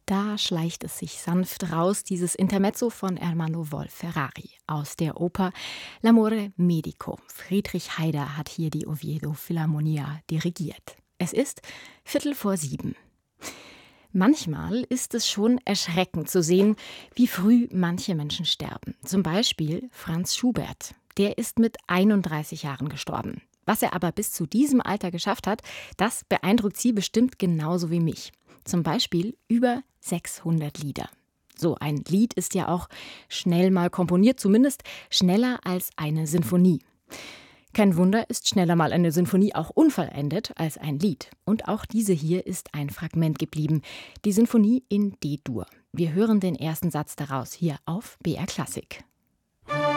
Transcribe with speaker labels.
Speaker 1: Da schleicht es sich sanft raus, dieses Intermezzo von Ermanno Wolf-Ferrari aus der Oper L'amore medico. Friedrich Haider hat hier die Oviedo Philharmonia dirigiert. Es ist 6:15. Manchmal ist es schon erschreckend zu sehen, wie früh manche Menschen sterben. Zum Beispiel Franz Schubert. Der ist mit 31 Jahren gestorben. Was er aber bis zu diesem Alter geschafft hat, das beeindruckt Sie bestimmt genauso wie mich. Zum Beispiel über 600 Lieder. So ein Lied ist ja auch schnell mal komponiert, zumindest schneller als eine Sinfonie. Kein Wunder, ist schneller mal eine Sinfonie auch unvollendet als ein Lied. Und auch diese hier ist ein Fragment geblieben, die Sinfonie in D-Dur. Wir hören den ersten Satz daraus hier auf BR Klassik.